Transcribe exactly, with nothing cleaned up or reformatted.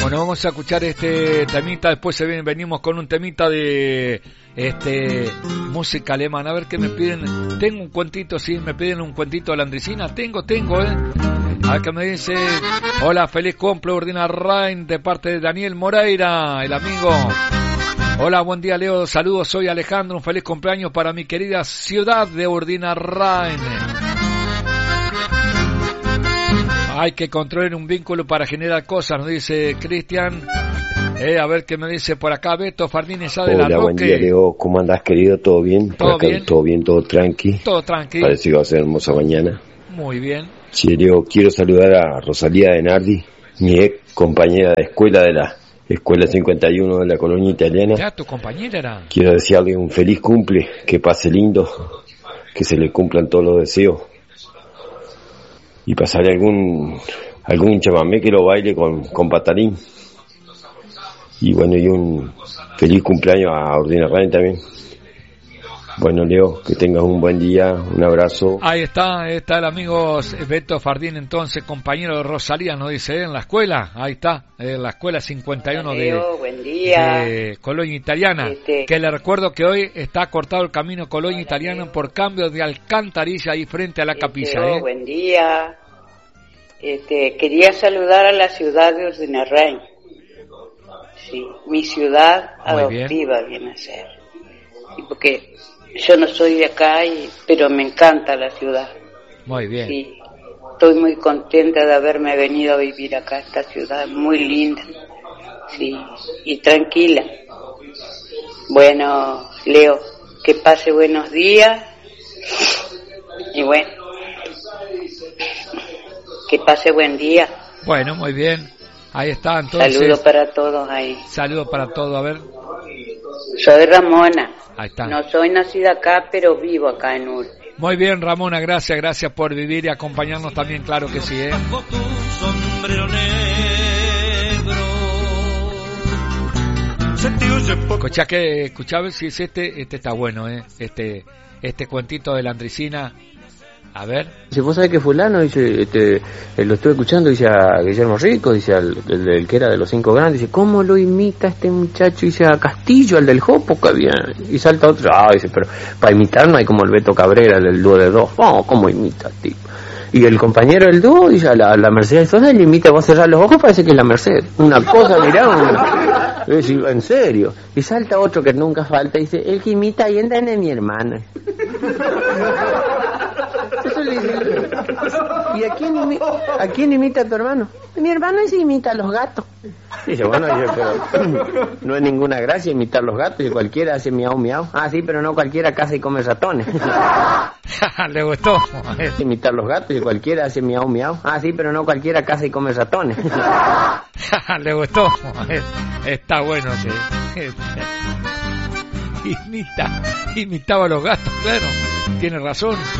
Bueno, vamos a escuchar este temita, después se viene, venimos con un temita de este música alemana. A ver qué me piden. Tengo un cuentito, sí, me piden un cuentito de la Andresina. Tengo, tengo, eh. A ver qué me dice. Hola, feliz cumple, Urdina Rain, de parte de Daniel Moreira, el amigo. Hola, buen día, Leo. Saludos, soy Alejandro. Un feliz cumpleaños para mi querida ciudad de Urdina Rain. Hay que construir un vínculo para generar cosas, nos dice Cristian. Eh, a ver qué me dice por acá Beto Fardines de la Roque. Hola, buen día, Leo. ¿Cómo andás, querido? ¿Todo bien? ¿Todo acá, bien? Todo bien, todo tranqui. Todo tranqui. Parece que va a ser hermosa mañana. Muy bien. Sí, Leo, quiero saludar a Rosalía de Nardi, mi ex compañera de escuela de la Escuela cincuenta y uno de la Colonia Italiana. Ya, tu compañera era. Quiero desearle un feliz cumple, que pase lindo, que se le cumplan todos los deseos. Y pasarle algún algún chamamé que lo baile con, con patarín. Y bueno, y un feliz cumpleaños a Urdina Rain también. Bueno, Leo, que tengas un buen día, un abrazo. Ahí está, ahí está el amigo Beto Fardín, entonces, compañero de Rosalía, nos dice, ¿eh? En la escuela, ahí está, en la escuela cincuenta y uno Leo, de, buen día. de Colonia Italiana, este... que le recuerdo que hoy está cortado el camino Colonia Hola, Italiana Leo. Por cambio de alcantarilla ahí frente a la este, capilla. Oh, ¿eh? Buen día, este, quería saludar a la ciudad de Urdina Rain, sí, mi ciudad Muy adoptiva bien. Viene a ser, y porque yo no soy de acá, y, pero me encanta la ciudad. Muy bien. Sí, estoy muy contenta de haberme venido a vivir acá, esta ciudad muy linda, sí, y tranquila. Bueno, Leo, que pase buenos días, y bueno, que pase buen día. Bueno, muy bien. Ahí está, entonces. Saludos para todos ahí. Saludos para todos, a ver. Soy Ramona. Ahí está. No soy nacida acá, pero vivo acá en Urbe. Muy bien, Ramona, gracias, gracias por vivir y acompañarnos también, claro que sí, ¿eh? Escuchá que, escuchá a ver si es este, este está bueno, ¿eh? Este, este cuentito de la Andresina. A ver. Dice, vos sabés que fulano, dice, este, eh, lo estuve escuchando, dice a Guillermo Rico, dice al el, el que era de los cinco grandes, dice, ¿cómo lo imita este muchacho? Dice a Castillo, al del Jopo, que había, y salta otro, ah, dice, pero para imitar no hay como el Beto Cabrera, el del dúo de dos, oh, ¿cómo imita, tío? Y el compañero del dúo, dice a la, a la Mercedes Sosa, le imita, vos cerrás los ojos, parece que es la Mercedes, una cosa, mirá, una, en serio, y salta otro que nunca falta, dice, el que imita y entra en mi hermana. Eso le dice, ¿y a quién, imi- a quién imita a tu hermano? Mi hermano se imita a los gatos. Dice, bueno, yo, pero no es ninguna gracia imitar los gatos, y cualquiera hace miau miau. Ah, sí, pero no cualquiera caza y come ratones. Le gustó. Imitar los gatos, y cualquiera hace miau miau. Ah, sí, pero no cualquiera caza y come ratones. Le gustó. Está bueno, sí. Imita, imitaba a los gatos, claro. Tiene razón.